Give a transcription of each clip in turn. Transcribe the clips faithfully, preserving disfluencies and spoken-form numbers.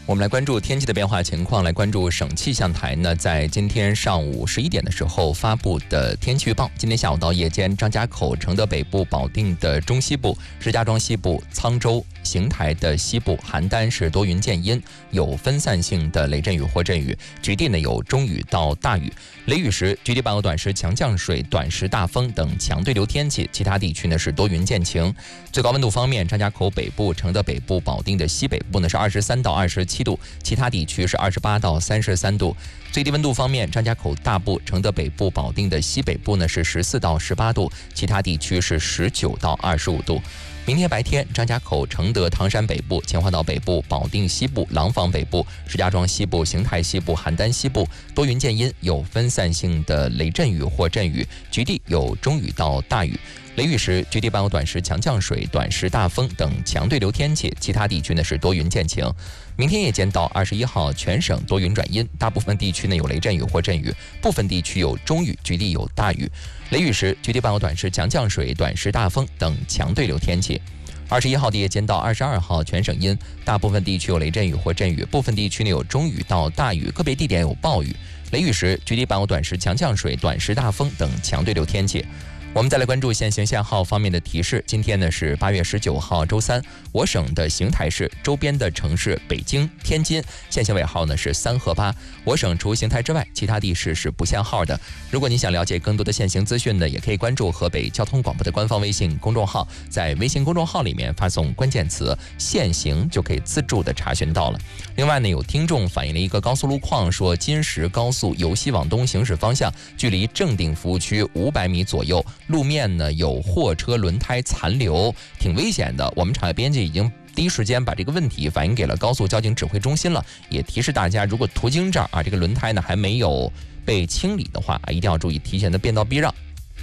我们来关注天气的变化情况，来关注省气象台呢在今天上午十一点的时候发布的天气预报。今天下午到夜间，张家口、承德北部、保定的中西部、石家庄西部、沧州、邢台的西部、邯郸是多云见阴，有分散性的雷阵雨或阵雨，局地呢有中雨到大雨。雷雨时，局地伴有短时强降水、短时大风等强对流天气，其他地区呢是多云见晴。最高温度方面，张家口北部、承德北部、保定的西北部呢是二十三到二十七度，其他地区是二十八到三十三度。最低温度方面，张家口大部、承德北部、保定的西北部呢是十四到十八度，其他地区是十九到二十五度。明天白天，张家口、承德、唐山北部、秦皇岛北部、保定西部、廊坊北部、石家庄西部、邢台西部、邯郸西部多云见阴，有分散性的雷阵雨或阵雨，局地有中雨到大雨。雷雨时，局地伴有短时强降水、短时大风等强对流天气，其他地区呢是多云见晴。明天夜间到二十一号，全省多云转阴，大部分地区呢有雷阵雨或阵雨，部分地区有中雨，局地有大雨。雷雨时，局地伴有短时强降水、短时大风等强对流天气。二十一号的夜间到二十二号，全省阴，大部分地区有雷阵雨或阵雨，部分地区呢有中雨到大雨，个别地点有暴雨。雷雨时，局地伴有短时强降水、短时大风等强对流天气。我们再来关注限行限号方面的提示。今天呢是八月十九号周三，我省的邢台市周边的城市北京、天津限行尾号呢是三和八。我省除邢台之外，其他地市是不限号的。如果你想了解更多的限行资讯呢，也可以关注河北交通广播的官方微信公众号，在微信公众号里面发送关键词限行就可以自助的查询到了。另外呢，有听众反映了一个高速路况，说金石高速由西往东行驶方向，距离正定服务区五百米左右，路面呢有货车轮胎残留，挺危险的。我们场外编辑已经第一时间把这个问题反映给了高速交警指挥中心了，也提示大家，如果途经这儿啊，这个轮胎呢还没有被清理的话，一定要注意提前的变道避让。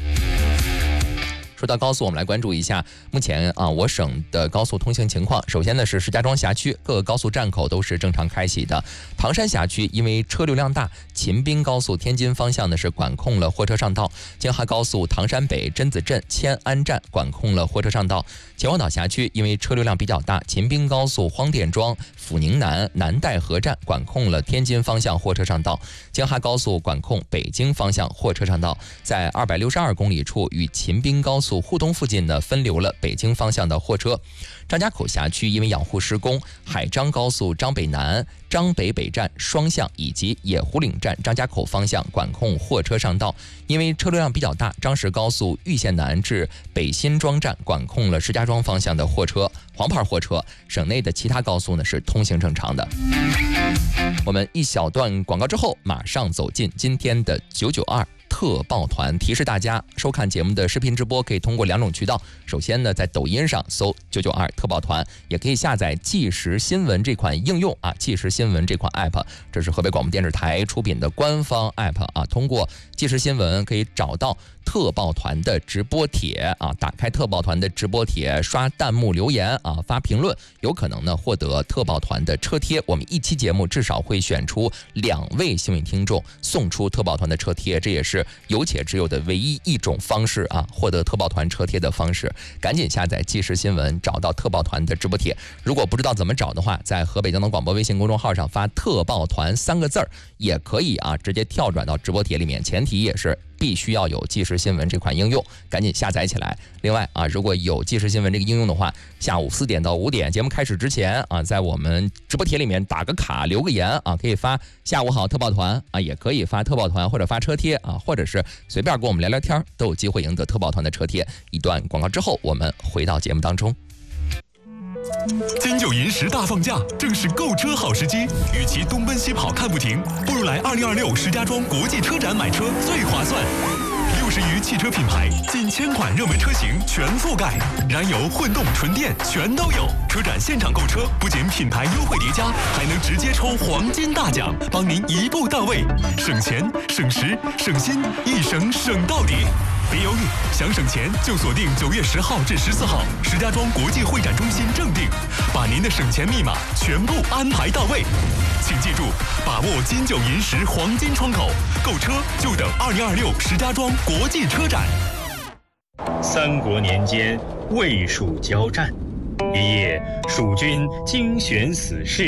说到高速，我们来关注一下目前啊我省的高速通行情况。首先呢是石家庄辖区各个高速站口都是正常开启的。唐山辖区因为车流量大，秦滨高速天津方向呢是管控了货车上道。京哈高速唐山北榛子镇迁安站管控了货车上道。秦皇岛辖区因为车流量比较大，秦滨高速荒店庄阜宁南南戴河站管控了天津方向货车上道。京哈高速管控北京方向货车上道，在二百六十二公里处与秦滨高速互东附近呢分流了北京方向的货车。张家口辖区因为养护施工，海张高速张北南、张北北站双向以及野湖岭站张家口方向管控货车上道。因为车流量比较大，张石高速玉县南至北新庄站管控了石家庄方向的货车、黄牌货车。省内的其他高速呢是通行正常的。我们一小段广告之后，马上走进今天的九九二特报团。提示大家，收看节目的视频直播可以通过两种渠道。首先呢，在抖音上搜九九二特报团，也可以下载即时新闻这款应用啊，即时新闻这款 app， 这是河北广播电视台出品的官方 app 啊。通过即时新闻可以找到特报团的直播帖啊，打开特报团的直播帖，刷弹幕留言啊，发评论，有可能呢获得特报团的车贴。我们一期节目至少会选出两位幸运听众，送出特报团的车贴，这也是有且只有的唯一一种方式啊，获得特报团车贴的方式。赶紧下载即时新闻，找到特报团的直播帖。如果不知道怎么找的话，在河北交通广播微信公众号上发特报团三个字儿也可以啊，直接跳转到直播帖里面，前提也是必须要有即时新闻这款应用，赶紧下载起来。另外啊，如果有即时新闻这个应用的话，下午四点到五点节目开始之前啊，在我们直播帖里面打个卡，留个言啊，可以发下午好特报团啊，也可以发特报团或者发车贴啊，或者是随便跟我们聊聊天，都有机会赢得特报团的车贴。一段广告之后，我们回到节目当中。 金九银十大放假，正是购车好时机。与其东奔西跑看不停，不如来二零二六石家庄国际车展买车最划算。六十余汽车品牌，近千款热门车型全覆盖，燃油、混动、纯电全都有。车展现场购车，不仅品牌优惠叠加，还能直接抽黄金大奖，帮您一步到位，省钱、省时、省心，一省省到底。别犹豫，想省钱就锁定九月十号至十四号石家庄国际会展中心正定，把您的省钱密码全部安排到位。请记住，把握金九银十黄金窗口，购车就等二零二六石家庄国际车展。 三国年间，魏蜀交战，一夜蜀军精选死士，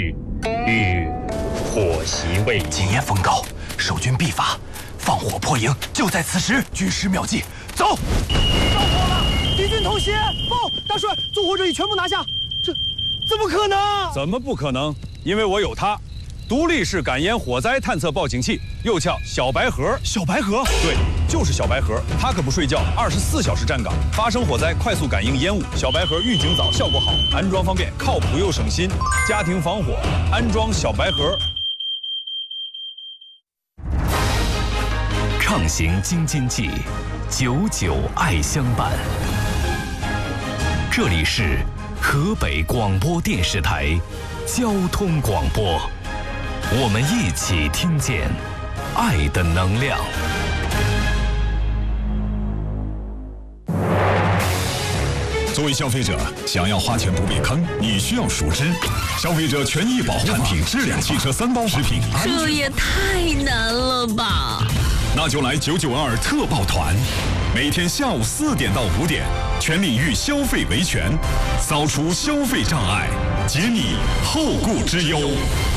遇火袭未今夜风高，守军必发，放火破营就在此时。军师妙计，走！ 着火了！敌军偷袭！报，大帅，纵火者已全部拿下。这怎么可能？ 怎么不可能？因为我有它。独立式感烟火灾探测报警器，又叫小白盒。 小白盒？ 对，就是小白盒。它可不睡觉，二十四小时站岗，发生火灾快速感应烟雾。小白盒预警早，效果好，安装方便，靠谱又省心。家庭防火，安装小白盒。 畅行京津冀，久久爱相伴。这里是河北广播电视台交通广播。我们一起听见爱的能量。 作为消费者，想要花钱不被坑，你需要熟知消费者权益保护产品质量汽车三包食品安全。 这也太难了吧！ 那就来九九二特报团，每天下午四点到五点，全领域消费维权，扫除消费障碍，解你后顾之忧。